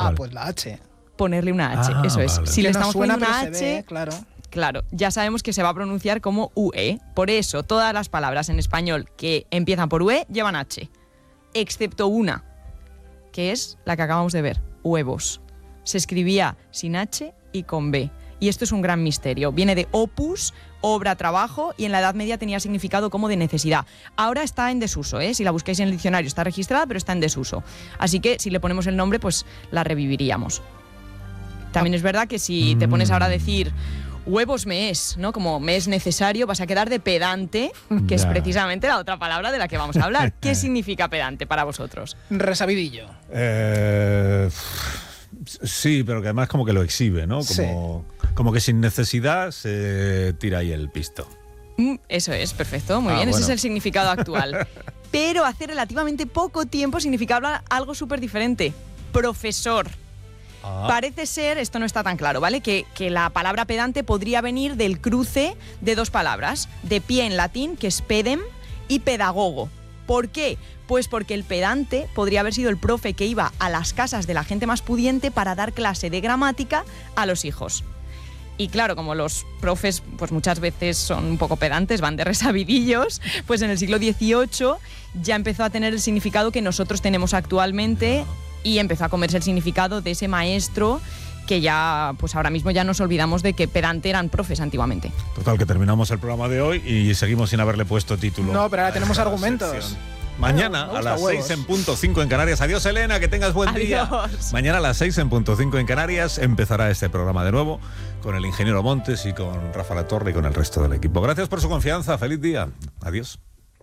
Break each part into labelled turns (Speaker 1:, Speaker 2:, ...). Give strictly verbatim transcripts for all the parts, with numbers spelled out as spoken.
Speaker 1: Ah, pues la H.
Speaker 2: Ponerle una H,
Speaker 3: Ah,
Speaker 2: eso es.
Speaker 3: vale.
Speaker 2: Si
Speaker 1: Que
Speaker 2: le
Speaker 1: no
Speaker 2: estamos
Speaker 1: suena,
Speaker 2: poniendo una
Speaker 1: pero se
Speaker 2: H,
Speaker 1: ve, claro.
Speaker 2: claro, ya sabemos que se va a pronunciar como U E. Por eso, todas las palabras en español que empiezan por U E llevan H, excepto una, que es la que acabamos de ver, huevos. Se escribía sin H y con B. Y esto es un gran misterio. Viene de opus, obra, trabajo, y en la Edad Media tenía significado como de necesidad. Ahora está en desuso, ¿eh? Si la buscáis en el diccionario está registrada, pero está en desuso. Así que si le ponemos el nombre, pues la reviviríamos. También es verdad que si te pones ahora a decir huevos me es, ¿no? Como me es necesario, vas a quedar de pedante, que es
Speaker 3: Ya.
Speaker 2: precisamente la otra palabra de la que vamos a hablar. ¿Qué significa pedante para vosotros?
Speaker 1: Resabidillo.
Speaker 3: Eh, sí, pero que además como que lo exhibe, ¿no? Como, como que sin necesidad se tira ahí el pisto.
Speaker 2: Mm, Eso es, perfecto, muy
Speaker 3: Ah,
Speaker 2: bien, ese
Speaker 3: bueno.
Speaker 2: es el significado actual. Pero hace relativamente poco tiempo significaba algo súper diferente, profesor.
Speaker 3: Ah.
Speaker 2: Parece ser, esto no está tan claro, ¿vale? Que, que la palabra pedante podría venir del cruce de dos palabras, de pie en latín, que es pedem, y pedagogo. ¿Por qué? Pues porque el pedante podría haber sido el profe que iba a las casas de la gente más pudiente para dar clase de gramática a los hijos. Y claro, como los profes pues muchas veces son un poco pedantes, van de resabidillos, pues en el siglo dieciocho ya empezó a tener el significado que nosotros tenemos actualmente y empezó a comerse el significado de ese maestro que ya, pues ahora mismo ya nos olvidamos de que pedante eran profes antiguamente.
Speaker 3: Total, que terminamos el programa de hoy y seguimos sin haberle puesto título.
Speaker 1: No, pero ahora
Speaker 3: a
Speaker 1: tenemos
Speaker 3: esta
Speaker 1: argumentos.
Speaker 3: sección. Mañana
Speaker 1: Me gusta
Speaker 3: a las
Speaker 1: huevos.
Speaker 3: seis en punto cinco en Canarias. Adiós, Elena, que tengas buen día.
Speaker 2: Adiós.
Speaker 3: Mañana a las seis en punto cinco en Canarias empezará este programa de nuevo con el ingeniero Montes y con Rafa Latorre y con el resto del equipo. Gracias por su confianza. Feliz día. Adiós.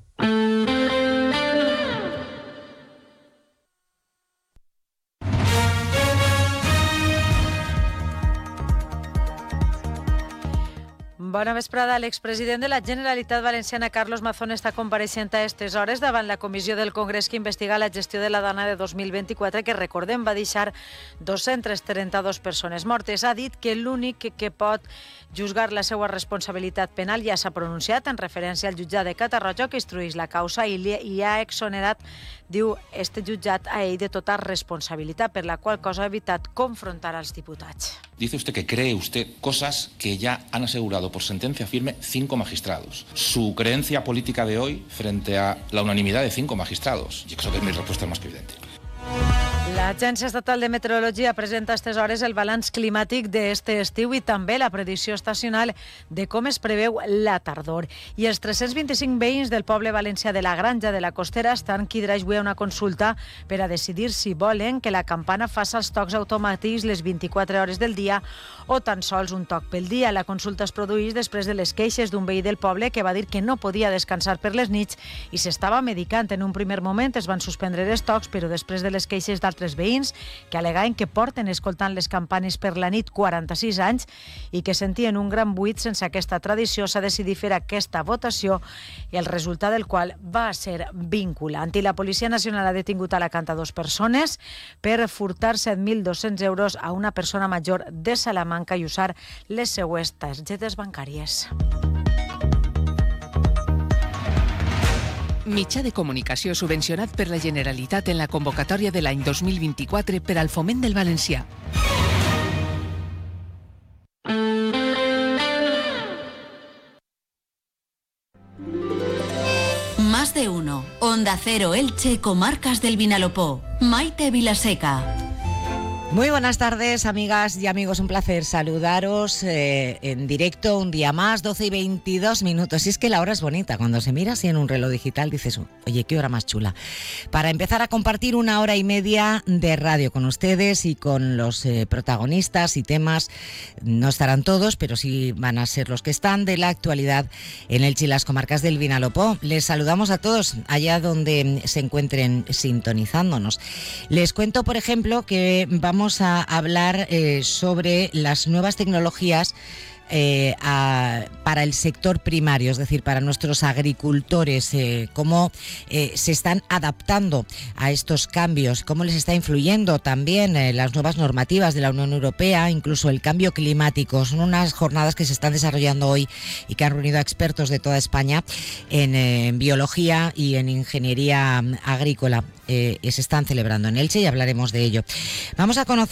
Speaker 4: Bona vesprada. L'expresident de la Generalitat Valenciana, Carlos Mazón, està compareixent a aquestes hores davant la comissió del Congrés que investiga la gestió de la dana de dos mil vint-i-quatre, que, recordem, va deixar dos-centes trenta-dos persones mortes. Ha dit que l'únic que, que pot juzgar la seva responsabilitat penal ja s'ha pronunciat en referència al jutjat de Catarroja que instrueix la causa i, li, i ha exonerat, diu, este jutjat a ell de tota responsabilitat, per la qual cosa ha evitat confrontar als diputats.
Speaker 5: Dice usted que cree usted cosas que ya han asegurado por sentencia firme cinco magistrados. Su creencia política de hoy frente a la unanimidad de cinco magistrados. Yo creo que es mi respuesta más que evidente.
Speaker 4: L'Agència Estatal de Meteorologia presenta a aquestes hores el balanç climàtic d'este estiu i també la predicció estacional de com es preveu la tardor. I els tres-cents vint-i-cinc veïns del poble valencià de la Granja de la Costera estan cridats avui a una consulta per a decidir si volen que la campana faça els tocs automàtics les vint-i-quatre hores del dia o tan sols un toc pel dia. La consulta es produeix després de les queixes d'un veí del poble que va dir que no podia descansar per les nits i s'estava medicant. En un primer moment es van suspendre els tocs, però després de les queixes d'altres veïns que al·legaven que porten escoltant les campanes per la nit quaranta-sis anys i que sentien un gran buit sense aquesta tradició, s'ha decidit fer aquesta votació i el resultat del qual va ser vinculant. I la Policia Nacional ha detingut a Alacant a dues persones per furtar set mil dos-cents euros a una persona major de Salamanca i usar les seues targetes bancàries.
Speaker 6: Mitjà de comunicació subvencionat per la Generalitat en la convocatòria de l'any dos mil vint-i-quatre per al foment del valencià.
Speaker 7: Más de uno. Onda Cero Elche, Comarcas del Vinalopó. Maite Vilaseca.
Speaker 8: Muy buenas tardes, amigas y amigos. Un placer saludaros eh, en directo un día más, doce y veintidós minutos. Y es que la hora es bonita. Cuando se mira así en un reloj digital dices, oye, qué hora más chula. Para empezar a compartir una hora y media de radio con ustedes y con los eh, protagonistas y temas. No estarán todos, pero sí van a ser los que están de la actualidad en Elche y las comarcas del Vinalopó. Les saludamos a todos allá donde se encuentren sintonizándonos. Les cuento, por ejemplo, que vamos a hablar eh, sobre las nuevas tecnologías eh, a, para el sector primario, es decir, para nuestros agricultores, eh, cómo eh, se están adaptando a estos cambios, cómo les está influyendo también eh, las nuevas normativas de la Unión Europea, incluso el cambio climático. Son unas jornadas que se están desarrollando hoy y que han reunido a expertos de toda España en, eh, en biología y en ingeniería agrícola. Eh, se están celebrando en Elche y hablaremos de ello. Vamos a conocer